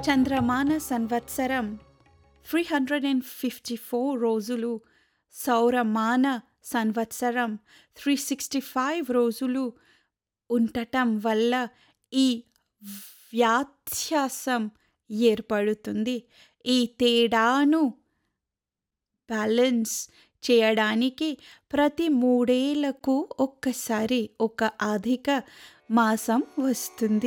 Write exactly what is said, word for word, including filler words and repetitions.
చంద్రమాన సంవత్సరం మూడు వందల యాభై నాలుగు రోజులు, సౌరమాన సంవత్సరం మూడు వందల అరవై ఐదు రోజులు ఉండటం వల్ల ఈ వ్యత్యాసం ఏర్పడుతుంది. ఈ తేడాను బ్యాలెన్స్ చేయడానికి ప్రతి మూడేళ్లకు ఒక్కసారి ఒక అధిక మాసం వస్తుంది.